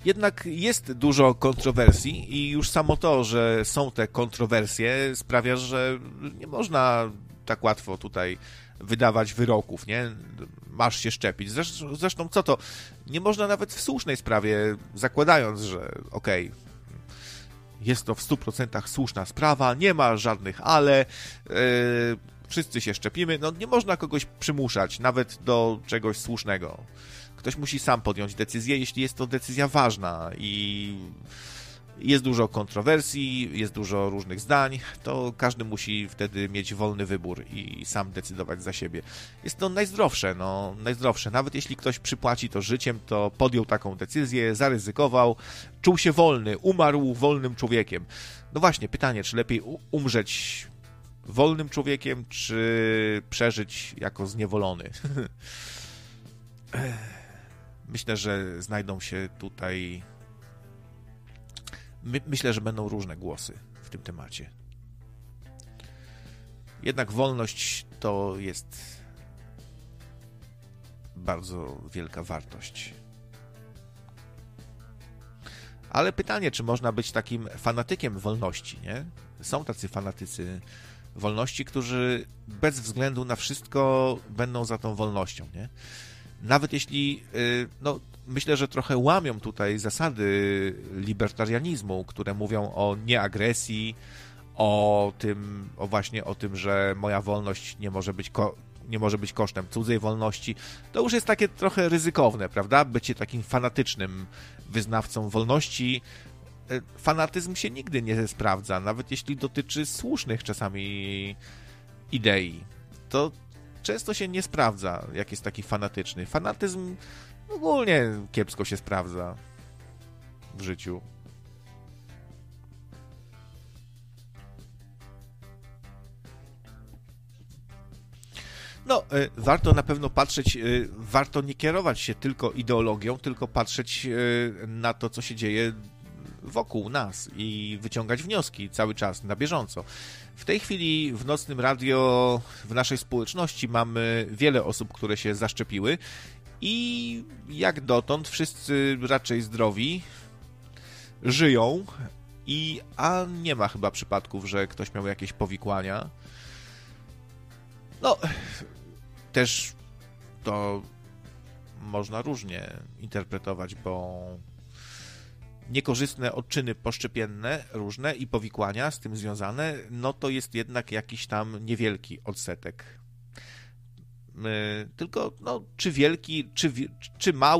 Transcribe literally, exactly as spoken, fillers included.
Jednak jest dużo kontrowersji i już samo to, że są te kontrowersje sprawia, że nie można tak łatwo tutaj wydawać wyroków, nie? Masz się szczepić. Zresztą, zresztą co to? Nie można nawet w słusznej sprawie, zakładając, że okej, okay, jest to w stu procentach słuszna sprawa, nie ma żadnych ale, yy, wszyscy się szczepimy, no nie można kogoś przymuszać, nawet do czegoś słusznego. Ktoś musi sam podjąć decyzję, jeśli jest to decyzja ważna i jest dużo kontrowersji, jest dużo różnych zdań, to każdy musi wtedy mieć wolny wybór i sam decydować za siebie. Jest to najzdrowsze, no najzdrowsze. Nawet jeśli ktoś przypłaci to życiem, to podjął taką decyzję, zaryzykował, czuł się wolny, umarł wolnym człowiekiem. No właśnie, pytanie, czy lepiej umrzeć wolnym człowiekiem, czy przeżyć jako zniewolony? Myślę, że znajdą się tutaj... My, myślę, że będą różne głosy w tym temacie. Jednak wolność to jest bardzo wielka wartość. Ale pytanie, czy można być takim fanatykiem wolności, nie? Są tacy fanatycy wolności, którzy bez względu na wszystko będą za tą wolnością, nie? Nawet jeśli, no, myślę, że trochę łamią tutaj zasady libertarianizmu, które mówią o nieagresji, o tym, o właśnie o tym, że moja wolność nie może być, ko- nie może być kosztem cudzej wolności. To już jest takie trochę ryzykowne, prawda? Bycie takim fanatycznym wyznawcą wolności. Fanatyzm się nigdy nie sprawdza, nawet jeśli dotyczy słusznych czasami idei. To często się nie sprawdza, jak jest taki fanatyczny. Fanatyzm ogólnie kiepsko się sprawdza w życiu. No, y, warto na pewno patrzeć, y, warto nie kierować się tylko ideologią, tylko patrzeć y, na to, co się dzieje wokół nas i wyciągać wnioski cały czas, na bieżąco. W tej chwili w Nocnym Radio, w naszej społeczności mamy wiele osób, które się zaszczepiły i jak dotąd wszyscy raczej zdrowi, żyją, i a nie ma chyba przypadków, że ktoś miał jakieś powikłania. No, też to można różnie interpretować, bo niekorzystne odczyny poszczepienne różne i powikłania z tym związane, no to jest jednak jakiś tam niewielki odsetek. Tylko, no, czy wielki, czy, czy mały,